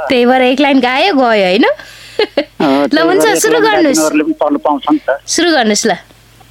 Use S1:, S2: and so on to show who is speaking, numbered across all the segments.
S1: त्यही भएर एक लाइन गायो गयो होइन ल हुन्छ सुरु गर्नुहोस् सुरु गर्नुहोस् ल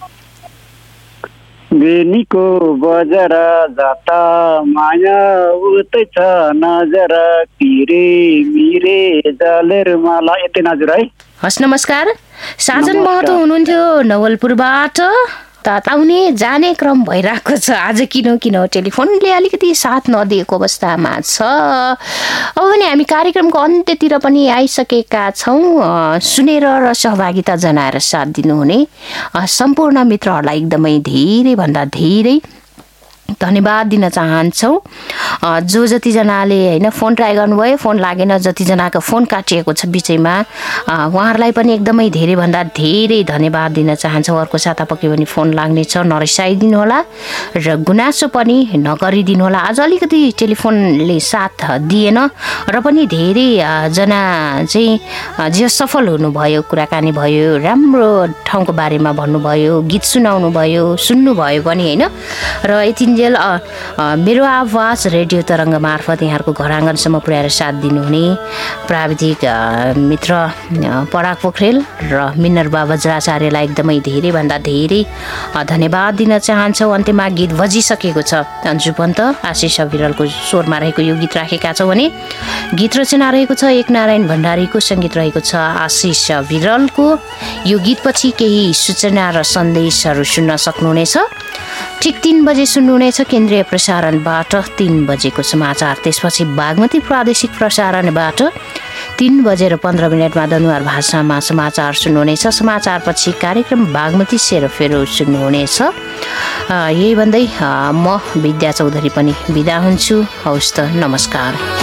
S2: बेनीको बजार जाता माया उतै छ नजर किरे मिरे जलेर माला यति नजुर है
S1: हस् नमस्कार साजन महतो हुनुहुन्थ्यो नवलपुरबाट आउने जाने क्रम भइरहेको छ आज किन टेलिफोनले अलिकति साथ नदिएको अवस्थामा छ अब भने हामी कार्यक्रमको अन्त्यतिर पनि आइसकेका छौँ सुनेर र सहभागिता जनाएर साथ दिनुहुने सम्पूर्ण मित्रहरूलाई एकदमै धेरैभन्दा धेरै धन्यवाद दिन चाहन्छौँ जो जतिजनाले होइन फोन ट्राई गर्नुभयो फोन लागेन जतिजनाको फोन काटिएको छ बिचैमा उहाँहरूलाई पनि एकदमै धेरैभन्दा धेरै धन्यवाद दिन चाहन्छौँ अर्को साता पक्कै पनि फोन लाग्नेछ नरिसाइदिनु होला र गुनासो पनि नगरिदिनु होला आज अलिकति टेलिफोनले साथ दिएन र पनि धेरैजना चाहिँ जे सफल हुनुभयो कुराकानी भयो राम्रो ठाउँको बारेमा भन्नुभयो गीत सुनाउनु भयो सुन्नुभयो पनि होइन र यति मेरो आवाज रेडियो तरङ्ग मार्फत यहाँहरूको घर आँगनसम्म पुर्याएर साथ दिनुहुने प्राविधिक मित्र पराग पोखरेल र मिनर वज्राचार्यलाई एकदमै धेरैभन्दा धेरै धन्यवाद दिन चाहन्छौँ अन्त्यमा गीत बजिसकेको छ अन्जु पन्त आशिष अविरलको स्वरमा रहेको यो गीत राखेका छौँ भने गीत रचना रहेको छ एकनारायण भण्डारीको सङ्गीत रहेको छ आशिष अविरलको यो गीतपछि केही सूचना र सन्देशहरू सुन्न सक्नुहुनेछ ठिक 3 बजे सुन्नुहुनेछ केन्द्रीय प्रसारणबाट 3 बजेको समाचार त्यसपछि बागमती प्रादेशिक प्रसारणबाट 3 बजेर 15 मिनटमा दनुवार भाषामा समाचार सुन्नुहुनेछ समाचारपछि कार्यक्रम बागमती सेरोफेरो सुन्नुहुनेछ यही भन्दै म विद्या चौधरी पनि बिदा हुन्छु हवस् त नमस्कार